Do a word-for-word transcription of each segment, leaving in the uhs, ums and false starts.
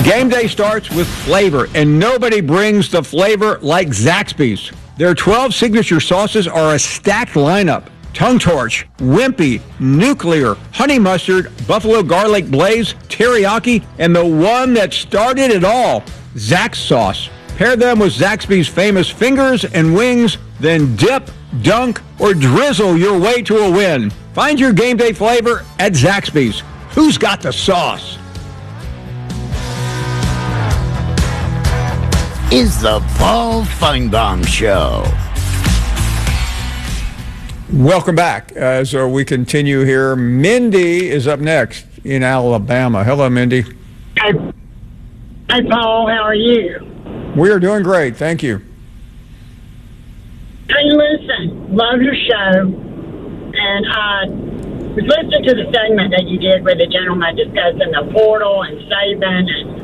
Game day starts with flavor, and nobody brings the flavor like Zaxby's. Their twelve signature sauces are a stacked lineup. Tongue Torch, Wimpy, Nuclear, Honey Mustard, Buffalo Garlic Blaze, Teriyaki, and the one that started it all, Zax Sauce. Pair them with Zaxby's famous fingers and wings, then dip, dunk, or drizzle your way to a win. Find your game day flavor at Zaxby's. Who's got the sauce? Is the Paul Feinbaum Show. Welcome back. As uh, we continue here, Mindy is up next in Alabama. Hello, Mindy. Hey, hey, Paul. How are you? We are doing great. Thank you. Hey, listen. Love your show. And I was listening to the segment that you did with the gentleman discussing the portal and Saban and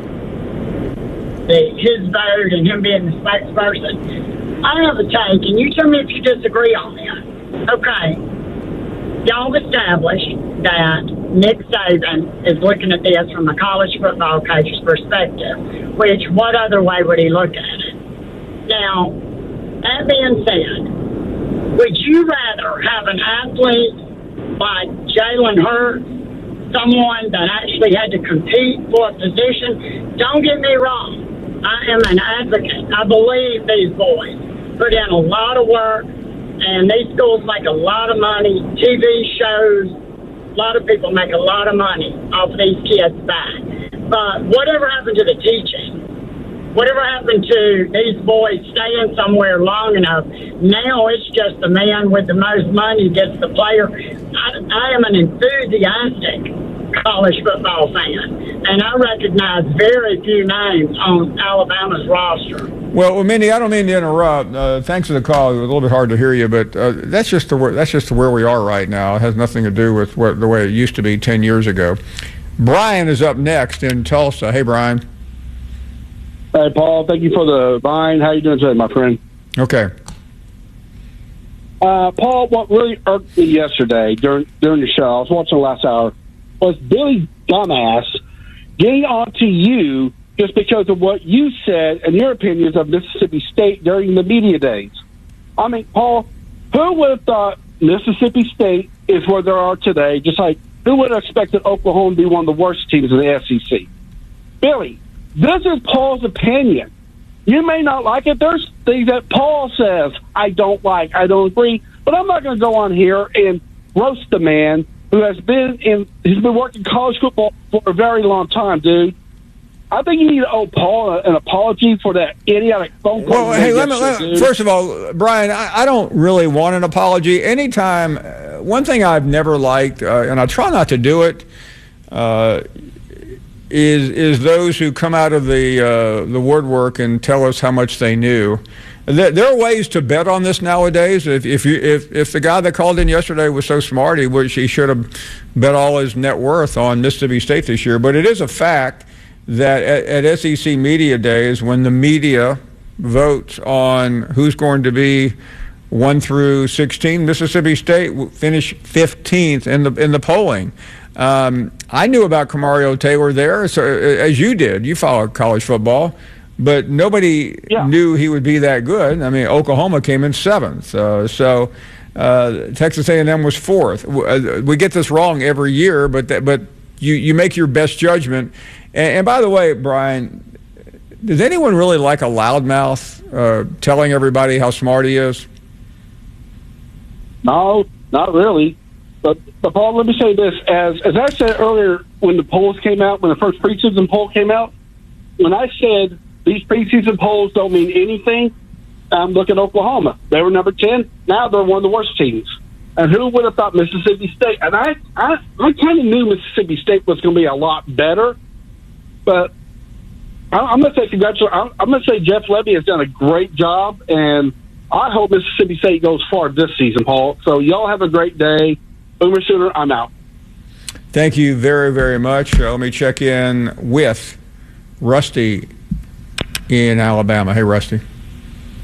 the, his vote and him being the spokesperson. I have a take, and you tell me if you disagree on this. Okay, y'all established that Nick Saban is looking at this from a college football coach's perspective, which what other way would he look at it? Now, that being said, would you rather have an athlete like Jalen Hurts, someone that actually had to compete for a position? Don't get me wrong, I am an advocate. I believe these boys put in a lot of work. And these schools make a lot of money, T V shows, a lot of people make a lot of money off of these kids' back. But whatever happened to the teaching? Whatever happened to these boys staying somewhere long enough? Now it's just the man with the most money gets the player. I, I am an enthusiastic college football fan, and I recognize very few names on Alabama's roster. Well, well, Mindy, I don't mean to interrupt. Uh, thanks for the call. It was a little bit hard to hear you, but uh, that's just the that's just where we are right now. It has nothing to do with what the way it used to be ten years ago. Brian is up next in Tulsa. Hey, Brian. Hey, Paul. Thank you for the vine. How you doing today, my friend? Okay. Uh, Paul, what really irked me yesterday during during the show, I was watching the last hour, was Billy Dumbass getting on to you just because of what you said and your opinions of Mississippi State during the media days. I mean, Paul, who would have thought Mississippi State is where they are today, just like who would have expected Oklahoma to be one of the worst teams in the S E C? Billy, this is Paul's opinion. You may not like it. There's things that Paul says I don't like, I don't agree, but I'm not going to go on here and roast the man who has been in, he's been working college football for a very long time, dude. I think you need to owe Paul an apology for that idiotic phone call. Well, hey, let me, let me, first of all, Brian, I, I don't really want an apology. Anytime, uh, one thing I've never liked, uh, and I try not to do it, uh, is is those who come out of the uh, the woodwork and tell us how much they knew. There, there are ways to bet on this nowadays. If if you if, if the guy that called in yesterday was so smart, he wish he should have bet all his net worth on Mississippi State this year. But it is a fact that at, at S E C Media Days, when the media votes on who's going to be one through sixteen, Mississippi State finished fifteenth in the in the polling. Um, I knew about Camario Taylor there, so as you did. You followed college football, but nobody yeah. knew he would be that good. I mean, Oklahoma came in seventh, uh, so uh, Texas A and M was fourth. We get this wrong every year, but that, but you you make your best judgment. And, and by the way, Brian, does anyone really like a loudmouth uh, telling everybody how smart he is? No, not really. But, but Paul, let me say this. As as I said earlier when the polls came out, when the first preseason poll came out, when I said these preseason polls don't mean anything, um, look at Oklahoma. They were number ten. Now they're one of the worst teams. And who would have thought Mississippi State? And I, I, I kind of knew Mississippi State was going to be a lot better. But I, I'm going to say congratulations. I'm, I'm going to say Jeff Lebby has done a great job, and I hope Mississippi State goes far this season, Paul. So y'all have a great day. Boomer Sooner, I'm out. Thank you very, very much. Uh, let me check in with Rusty in Alabama. Hey, Rusty.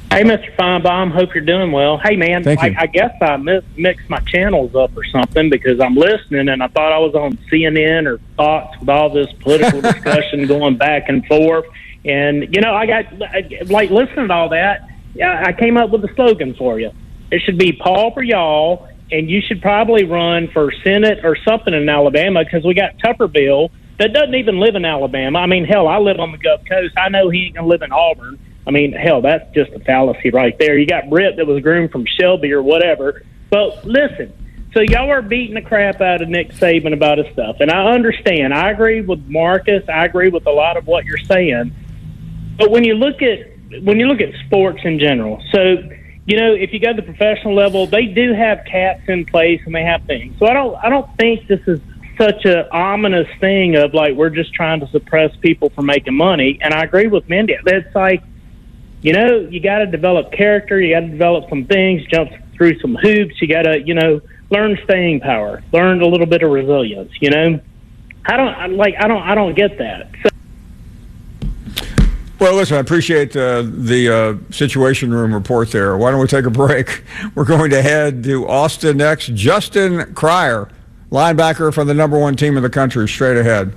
Hey, Mister Feinbaum, hope you're doing well. Hey, man, Thank I, you. I guess I mi- mixed my channels up or something because I'm listening and I thought I was on C N N or Fox with all this political discussion going back and forth. And, you know, I got, like, listening to all that, yeah, I came up with a slogan for you. It should be Paul for y'all, and you should probably run for Senate or something in Alabama because we got Tupperville that doesn't even live in Alabama. I mean, hell, I live on the Gulf Coast. I know he ain't going to live in Auburn. I mean, hell, that's just a fallacy right there. You got Britt that was groomed from Shelby or whatever. But listen, so y'all are beating the crap out of Nick Saban about his stuff. And I understand. I agree with Marcus. I agree with a lot of what you're saying. But when you look at when you look at sports in general, so, you know, if you go to the professional level, they do have caps in place and they have things. So I don't I don't think this is such a ominous thing of like we're just trying to suppress people from making money. And I agree with Mindy. It's like, you know, you got to develop character. You got to develop some things, jump through some hoops. You got to, you know, learn staying power, learn a little bit of resilience. You know, I don't I, like. I don't. I don't get that. So, Well, listen, I appreciate uh, the uh, Situation Room report there. Why don't we take a break? We're going to head to Austin next. Justin Cryer, linebacker from the number one team in the country, straight ahead.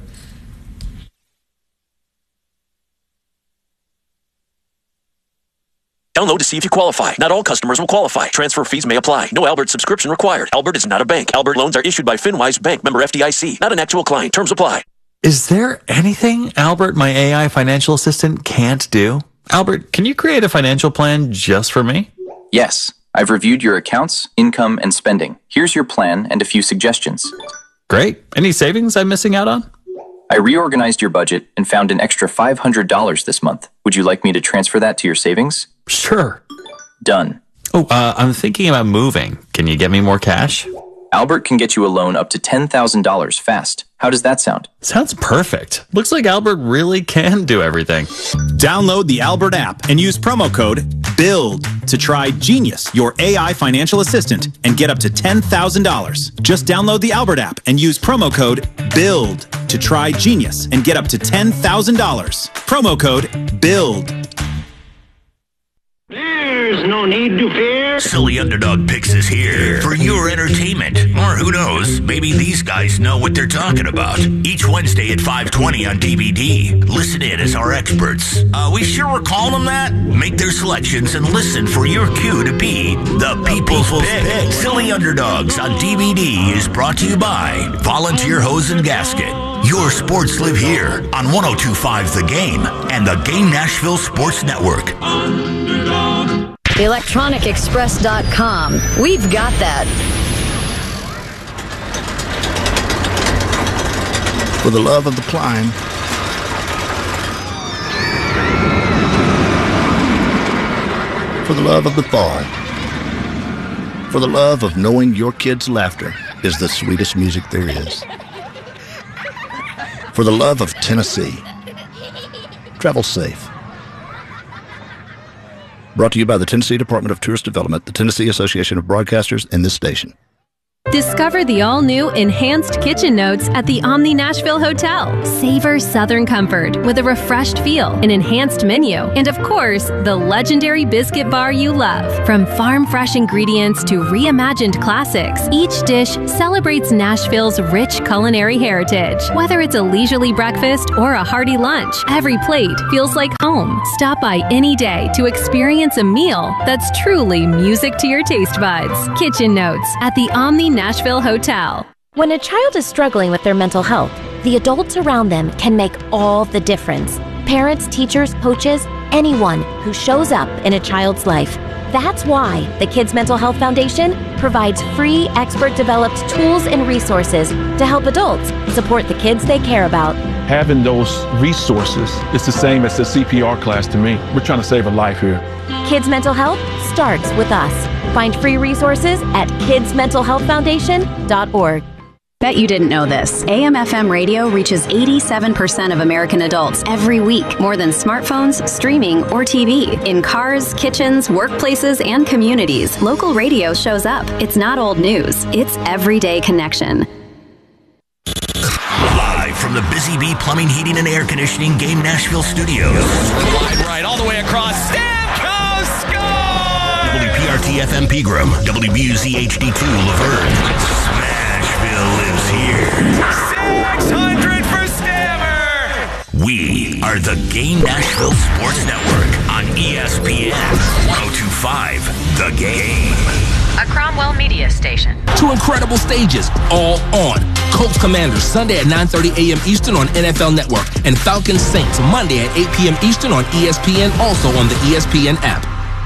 Download to see if you qualify. Not all customers will qualify. Transfer fees may apply. No Albert subscription required. Albert is not a bank. Albert loans are issued by FinWise Bank, member F D I C. Not an actual client. Terms apply. Is there anything Albert, my A I financial assistant, can't do? Albert, can you create a financial plan just for me? Yes. I've reviewed your accounts, income, and spending. Here's your plan and a few suggestions. Great. Any savings I'm missing out on? I reorganized your budget and found an extra five hundred dollars this month. Would you like me to transfer that to your savings? Sure. Done. Oh, uh, I'm thinking about moving. Can you get me more cash? Albert can get you a loan up to ten thousand dollars fast. How does that sound? Sounds perfect. Looks like Albert really can do everything. Download the Albert app and use promo code BUILD to try Genius, your A I financial assistant, and get up to ten thousand dollars. Just download the Albert app and use promo code BUILD to try Genius and get up to ten thousand dollars. Promo code BUILD. There's no need to fear. Silly Underdog Picks is here for your entertainment. Or who knows, maybe these guys know what they're talking about. Each Wednesday at five twenty on D V D. Listen in as our experts. Uh, we sure we're calling them that? Make their selections and listen for your cue to be the People's Pick. Silly Underdogs on D V D is brought to you by Volunteer Hose and Gasket. Your sports live here on one oh two point five The Game and the Game Nashville Sports Network. electronic express dot com. We've got that. For the love of the climb. For the love of the fall. For the love of knowing your kids' laughter is the sweetest music there is. For the love of Tennessee. Travel safe. Brought to you by the Tennessee Department of Tourist Development, the Tennessee Association of Broadcasters, and this station. Discover the all-new Enhanced Kitchen Notes at the Omni Nashville Hotel. Savor Southern comfort with a refreshed feel, an enhanced menu, and of course, the legendary biscuit bar you love. From farm-fresh ingredients to reimagined classics, each dish celebrates Nashville's rich culinary heritage. Whether it's a leisurely breakfast or a hearty lunch, every plate feels like home. Stop by any day to experience a meal that's truly music to your taste buds. Kitchen Notes at the Omni Nashville Hotel. When a child is struggling with their mental health, the adults around them can make all the difference. Parents, teachers, coaches, anyone who shows up in a child's life. That's why the Kids Mental Health Foundation provides free, expert-developed tools and resources to help adults support the kids they care about. Having those resources is the same as a C P R class to me. We're trying to save a life here. Kids Mental Health starts with us. Find free resources at kids mental health foundation dot org. Bet you didn't know this. A M F M radio reaches eighty-seven percent of American adults every week, more than smartphones, streaming, or T V. In cars, kitchens, workplaces, and communities, local radio shows up. It's not old news. It's everyday connection. Live from the Busy Bee Plumbing, Heating, and Air Conditioning Game Nashville Studios. Wide right, all the way across. Stamkos scores! R T F M Pegram, W B U Z H D two Laverne. Smashville lives here. six hundred for Stammer! We are the Game Nashville Sports Network on E S P N one oh two point five The Game. A Cromwell Media Station. Two incredible stages, all on. Colts Commanders, Sunday at nine thirty a.m. Eastern on N F L Network. And Falcons Saints, Monday at eight p.m. Eastern on E S P N, also on the E S P N app.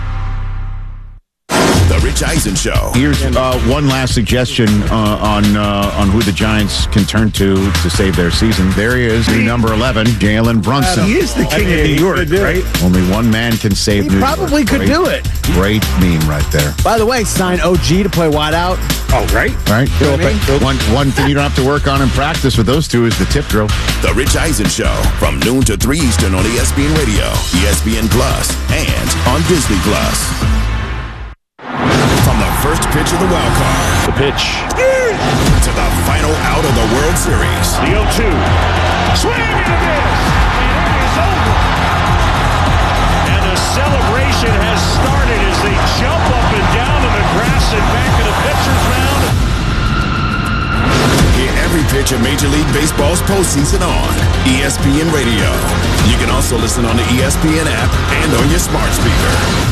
The Rich Eisen Show. Here's uh, one last suggestion uh, on uh, on who the Giants can turn to to save their season. There he is, the number eleven, Jalen Brunson. Uh, he is the king I mean, of New York, right? Only one man can save he New York. He probably could great, do it. Great meme right there. By the way, sign O G to play wideout. Oh, right. Right. You know I mean? One, one thing you don't have to work on in practice with those two is the tip drill. The Rich Eisen Show from noon to three Eastern on E S P N Radio, E S P N Plus, and on Disney Plus. From the first pitch of the wild card. The pitch. To the final out of the World Series. The oh two. Swing and a miss. And it is over. And the celebration has started as they jump up and down to the grass and back to the pitcher's mound. Hear every pitch of Major League Baseball's postseason on E S P N Radio. You can also listen on the E S P N app and on your smart speaker.